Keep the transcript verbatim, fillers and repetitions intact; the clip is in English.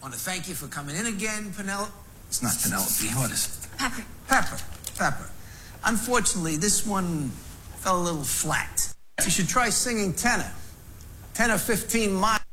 want to thank you for coming in again, Penelope. It's not Penelope. What is it? Pepper. Pepper. Pepper. Unfortunately, this one fell a little flat. You should try singing tenor. ten or fifteen miles.